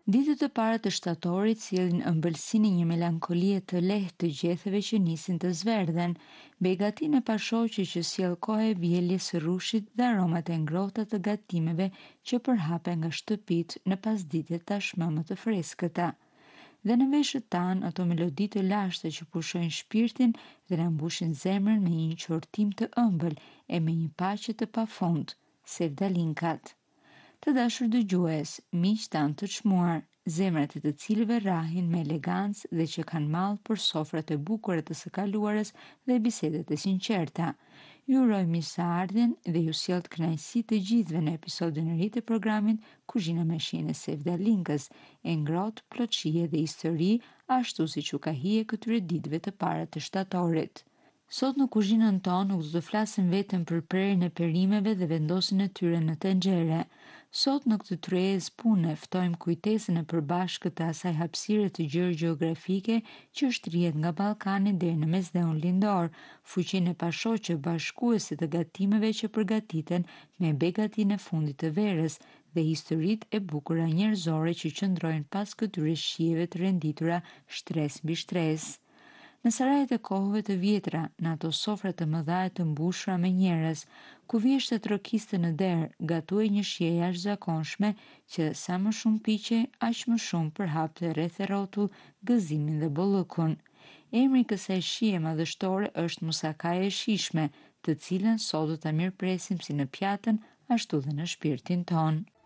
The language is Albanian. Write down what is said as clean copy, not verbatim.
Ditët e para të shtatorit sjellin ëmbëlsinë një melankolie të lehtë të gjethëve që nisin të zverdhen, begatinë e pashoqe që sjell kohë e vjeljes së rrushit dhe aromat e ngrohta të gatimeve që përhapen nga shtëpitë në pasditet tashmë më të freskëta. Dhe në veshët tanë ato melodi të lashta që pushojnë shpirtin dhe na mbushin zemrën me një qortim të ëmbël e me një paqe të pafund, sevdalinkat. Të dashur dëgjues, miq tanë të çmuar, zemrat e të cilëve rrahin me elegancë dhe që kanë mall për sofrat e bukura të së kaluarës dhe bisedat e sinqerta. Ju uroj mirëseardhjen dhe ju sjell të kënaqësi të gjithëve në episodin e ri të programit Kuzhina me shijen e Sevdalinkës, e ngrohtë plot shije dhe histori, ashtu siç u ka hije këtyre ditëve të para të shtatorit. Sot në kuzhinën tonë nuk do të flasim vetëm për prerjen e perimeve dhe vendosjen e tyre në tenxhere. Sot në këtë tryezë pune ftojmë kujtesën e përbashkët të asaj hapësire të gjerë gjeografike që shtrihet nga Ballkani deri në Mesdheun Lindor, fuqinë e pashoqe bashkuese të gatimeve që përgatiten me begatinë e fundit të verës dhe historitë e bukura njerëzore që qëndrojnë pas këtyre shijeve të renditura shtresë mbi shtresë. Në sarajet e kohëve të vjetra, në ato sofra të mëdha e të mbushura me njerëz, ku vjeshtë trokiste në derë, gatuej një shije jashtëzakonshme që sa më shumë piqe, aq më shumë përhapte rreth e rrotull gëzimin dhe bollëkun. Emri i kësaj shije madhështore është musakaja e shishme, të cilën sot do ta mirëpresim si në pjatën ashtu dhe në shpirtin ton.